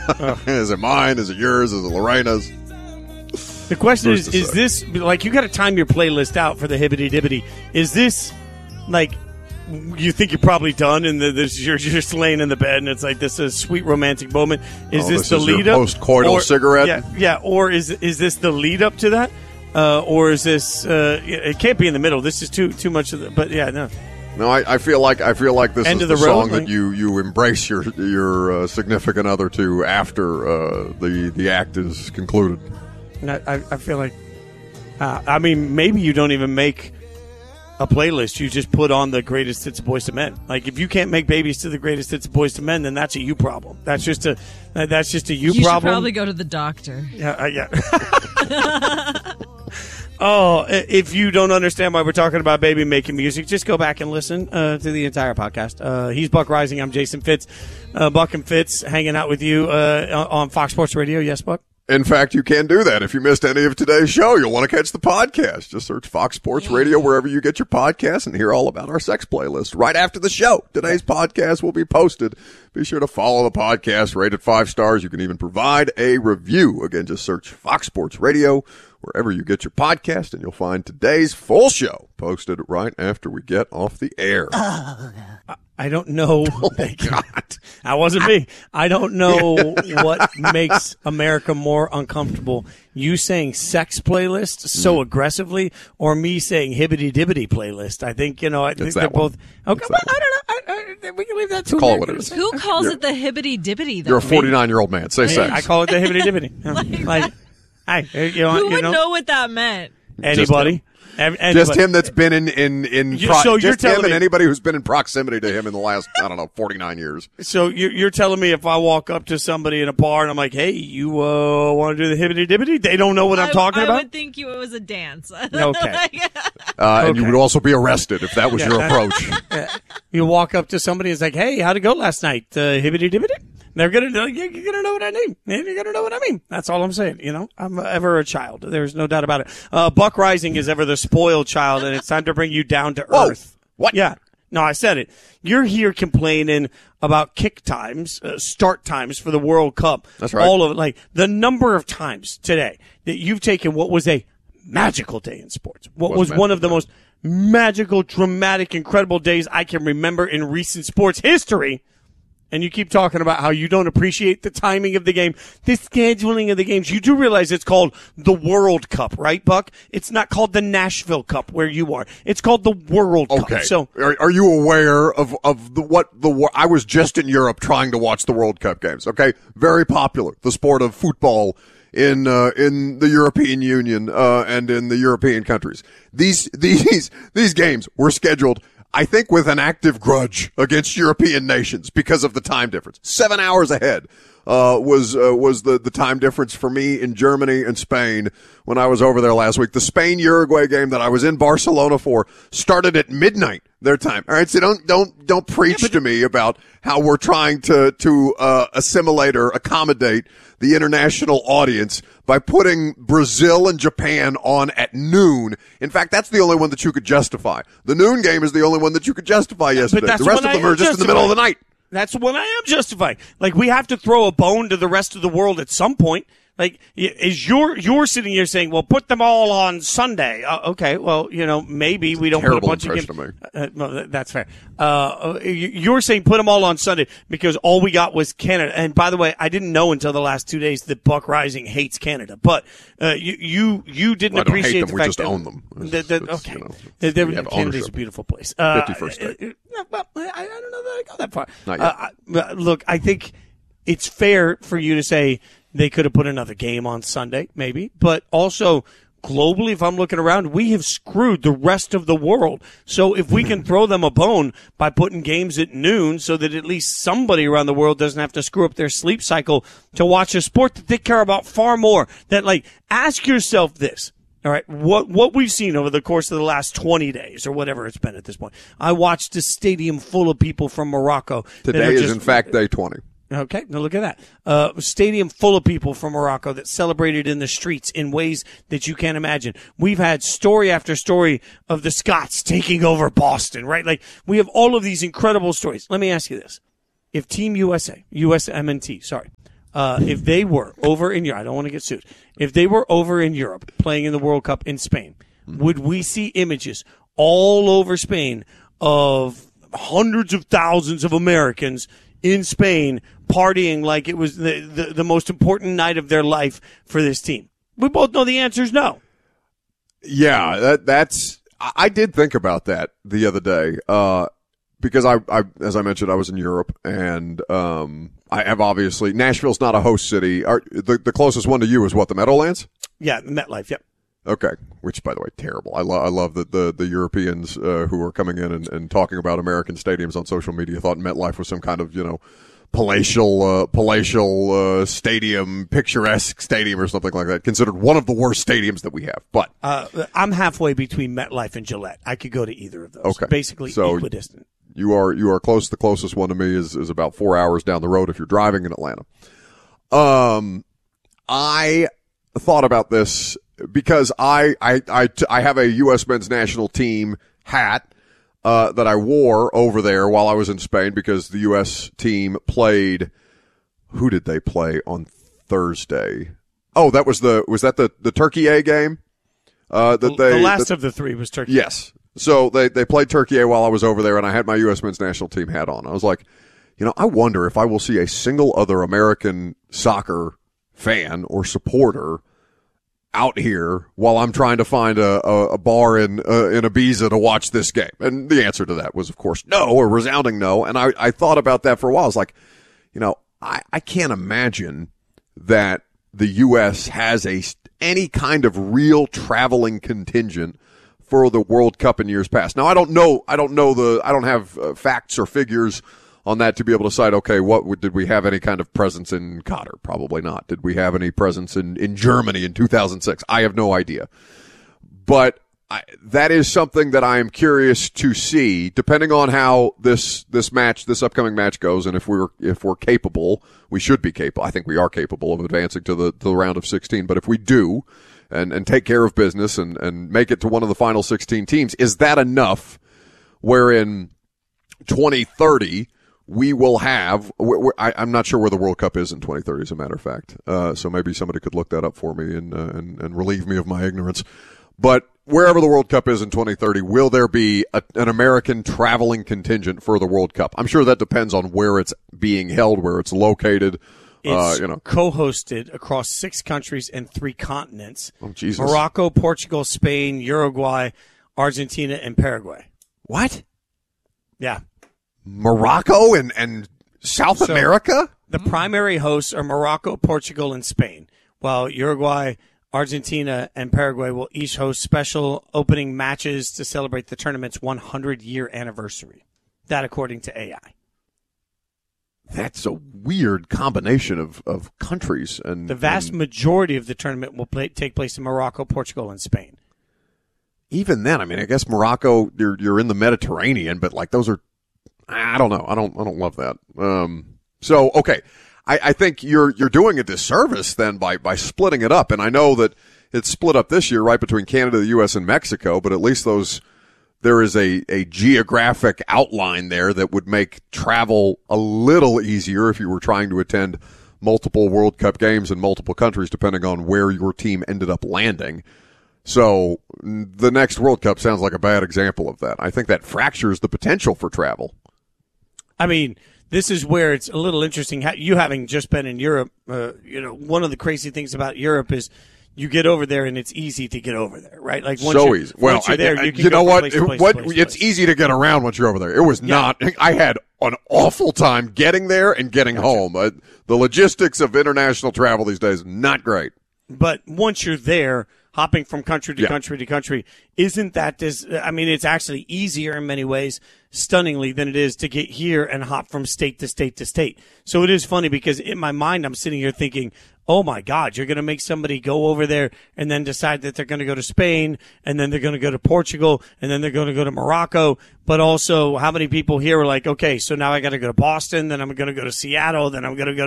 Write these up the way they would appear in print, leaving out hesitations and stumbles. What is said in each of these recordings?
Is it mine? Is it yours? Is it Lorena's? The question is this, like, you got to time your playlist out for the hibbity dibbity. Is this, like, you think you're probably done and you're just laying in the bed and it's like this is a sweet romantic moment? Is this the lead up? Post-coital cigarette? Yeah. Or is this the lead up to that? Or is this, it can't be in the middle. This is too much of the, but yeah, no. No, I feel like this End is of the road, song that you embrace your significant other to after the act is concluded. I feel like, I mean, maybe you don't even make a playlist. You just put on the greatest hits of Boyz II Men. Like, if you can't make babies to the greatest hits of Boyz II Men, then that's a you problem. That's just a you problem. You should probably go to the doctor. Yeah. Oh, if you don't understand why we're talking about baby making music, just go back and listen to the entire podcast. He's Buck Rising. I'm Jason Fitz. Buck and Fitz hanging out with you on Fox Sports Radio. Yes, Buck? In fact, you can do that. If you missed any of today's show, you'll want to catch the podcast. Just search Fox Sports Radio wherever you get your podcasts and hear all about our sex playlist right after the show. Today's podcast will be posted. Be sure to follow the podcast, rate it 5 stars. You can even provide a review. Again, just search Fox Sports Radio wherever you get your podcast, and you'll find today's full show posted right after we get off the air. I don't know. Oh, God. That wasn't me. I don't know what makes America more uncomfortable. You saying sex playlist so aggressively or me saying hibbity dibbity playlist. I think, I think they're both. Okay, but I don't know. We can leave that to call it what it is. Who calls it the hibbity dibbity, though? You're a 49-year-old man. Say sex. I call it the hibbity dibbity. Who would know what that meant? Anybody? Just him that's been in so you're telling him and me anybody who's been in proximity to him in the last 49 years. So you're telling me if I walk up to somebody in a bar and I'm like, hey, you want to do the hibbity dibbity? They don't know what I'm talking about? I would think it was a dance. Okay. And you would also be arrested if that was your approach. You walk up to somebody and it's like, hey, how'd it go last night? Hibbity dibbity? They're gonna know. You're gonna know what I mean. You're gonna know what I mean. That's all I'm saying. I'm ever a child. There's no doubt about it. Buck Rising is ever the spoiled child, and it's time to bring you down to earth. What? Yeah. No, I said it. You're here complaining about kick times, start times for the World Cup. That's right. All of it, like the number of times today that you've taken what was a magical day in sports. What was one of the most magical, dramatic, incredible days I can remember in recent sports history. And you keep talking about how you don't appreciate the timing of the game, the scheduling of the games. You do realize it's called the World Cup, right, Buck? It's not called the Nashville Cup where you are. It's called the World Cup. Okay. So, are you aware of I was just in Europe trying to watch the World Cup games. Okay, very popular, the sport of football in the European Union and in the European countries. These games were scheduled, I think, with an active grudge against European nations because of the time difference. 7 hours ahead was the time difference for me in Germany and Spain when I was over there last week. The Spain-Uruguay game that I was in Barcelona for started at midnight their time. All right, so don't preach to me about how we're trying to assimilate or accommodate the international audience by putting Brazil and Japan on at noon. In fact, that's the only one that you could justify. The noon game is the only one that you could justify yesterday. The rest of them are just in the middle of the night. That's what I am justifying. Like, we have to throw a bone to the rest of the world at some point. Like, is you're sitting here saying, well, put them all on Sunday. Okay, well, maybe we don't put a bunch of games. Well, that's fair. You're saying put them all on Sunday because all we got was Canada. And by the way, I didn't know until the last 2 days that Buck Rising hates Canada. But you didn't appreciate the fact that we just own them. Okay, Canada's a beautiful place. 51st state. Well, I don't know that I go that far. Not yet. Look, I think it's fair for you to say they could have put another game on Sunday, maybe. But also, globally, if I'm looking around, we have screwed the rest of the world. So if we can throw them a bone by putting games at noon so that at least somebody around the world doesn't have to screw up their sleep cycle to watch a sport that they care about far more, that, like, ask yourself this. All right, what we've seen over the course of the last 20 days or whatever it's been at this point. I watched a stadium full of people from Morocco. Today is, in fact, day 20. Okay, now look at that. Stadium full of people from Morocco that celebrated in the streets in ways that you can't imagine. We've had story after story of the Scots taking over Boston, right? Like, we have all of these incredible stories. Let me ask you this. If Team USA, USMNT, sorry, if they were over in Europe, I don't want to get sued. If they were over in Europe playing in the World Cup in Spain, would we see images all over Spain of hundreds of thousands of Americans in Spain partying like it was the most important night of their life for this team? We both know the answer is no. Yeah, I did think about that the other day because I as I mentioned, I was in Europe, and I have obviously Nashville's not a host city. The closest one to you is what, the Meadowlands? Yeah, the MetLife. Yep. Okay, which, by the way, terrible. I love that the Europeans who are coming in and talking about American stadiums on social media thought MetLife was some kind of, palatial stadium, picturesque stadium or something like that, considered one of the worst stadiums that we have. But I'm halfway between MetLife and Gillette. I could go to either of those. Okay. Basically so equidistant. You are close. The closest one to me is about 4 hours down the road if you're driving in Atlanta. I thought about this because I have a U.S. men's national team hat that I wore over there while I was in Spain because the U.S. team played. Who did they play on Thursday? Oh, was that the Turkey A game? The last of the three was Turkey. Yes. So they played Turkey A while I was over there, and I had my U.S. men's national team hat on. I was like, I wonder if I will see a single other American soccer fan or supporter out here while I'm trying to find a bar in Ibiza to watch this game. And the answer to that was, of course, no, a resounding no. And I thought about that for a while. I was like, I can't imagine that the U.S. has any kind of real traveling contingent for the World Cup in years past. Now, I don't have facts or figures on that to be able to cite, okay, did we have any kind of presence in Qatar? Probably not. Did we have any presence in Germany in 2006? I have no idea. But that is something that I am curious to see, depending on how this upcoming match goes, and if we're capable, we should be capable. I think we are capable of advancing to the round of 16. But if we do, and take care of business and make it to one of the final 16 teams, is that enough? Where in 2030 we will have. I'm not sure where the World Cup is in 2030, as a matter of fact. So maybe somebody could look that up for me and relieve me of my ignorance. But wherever the World Cup is in 2030, will there be an American traveling contingent for the World Cup? I'm sure that depends on where it's being held, where it's located. It's co-hosted across 6 countries and 3 continents. Oh, Jesus. Morocco, Portugal, Spain, Uruguay, Argentina, and Paraguay. What? Yeah. Morocco and South America? The primary hosts are Morocco, Portugal, and Spain, while Uruguay, Argentina, and Paraguay will each host special opening matches to celebrate the tournament's 100-year anniversary. That according to AI. That's a weird combination of countries. And the vast majority of the tournament will take place in Morocco, Portugal, and Spain. Even then, I mean, I guess Morocco, you're in the Mediterranean, but like those are, I don't know. I don't love that. So, okay. I think you're doing a disservice then by splitting it up. And I know that it's split up this year right between Canada, the U.S., and Mexico, but at least there is a geographic outline there that would make travel a little easier if you were trying to attend multiple World Cup games in multiple countries, depending on where your team ended up landing. So the next World Cup sounds like a bad example of that. I think that fractures the potential for travel. I mean, this is where it's a little interesting. You having just been in Europe, one of the crazy things about Europe is you get over there and it's easy to get over there, right? Like easy. Well, once you're there, you can you know what? Place. It's easy to get around once you're over there. It was not. I had an awful time getting there and getting home. The logistics of international travel these days, not great. But once you're there, hopping from country to country to country, isn't that it's actually easier in many ways, stunningly, than it is to get here and hop from state to state to state. So it is funny because in my mind, I'm sitting here thinking, oh my God, you're going to make somebody go over there and then decide that they're going to go to Spain and then they're going to go to Portugal and then they're going to go to Morocco. But also, how many people here are like, okay, so now I got to go to Boston, then I'm going to go to Seattle, then I'm going to go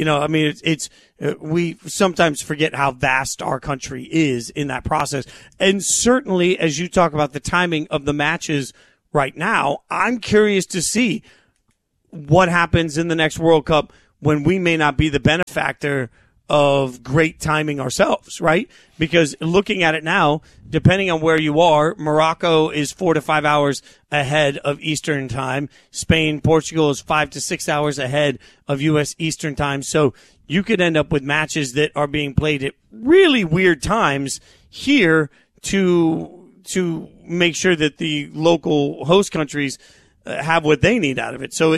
to, we sometimes forget how vast our country is in that process. And certainly, as you talk about the timing of the matches right now, I'm curious to see what happens in the next World Cup when we may not be the benefactor of great timing ourselves, right? Because looking at it now, depending on where you are, Morocco is 4 to 5 hours ahead of Eastern time. Spain, Portugal is 5 to 6 hours ahead of U.S. Eastern time. So you could end up with matches that are being played at really weird times here to make sure that the local host countries have what they need out of it. So